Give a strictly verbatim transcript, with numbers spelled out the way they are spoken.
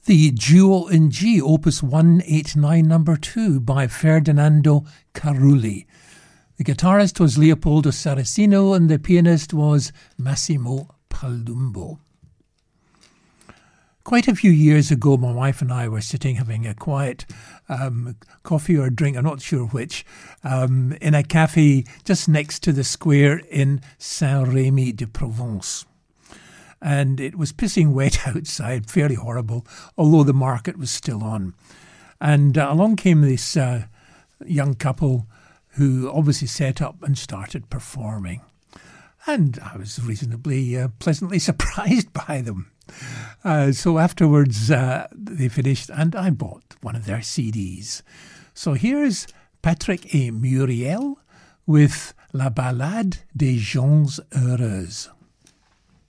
The Duo in G, Opus one eighty-nine, number two, by Ferdinando Carulli. The guitarist was Leopoldo Saracino and the pianist was Massimo Palumbo. Quite a few years ago, my wife and I were sitting having a quiet um, coffee or drink, I'm not sure which, um, in a cafe just next to the square in Saint-Rémy-de-Provence. And it was pissing wet outside, fairly horrible, although the market was still on. And uh, along came this uh, young couple who obviously set up and started performing. And I was reasonably uh, pleasantly surprised by them. Uh, so afterwards uh, they finished and I bought one of their C Ds. So here's Patrick et Muriel with La Ballade des gens heureux.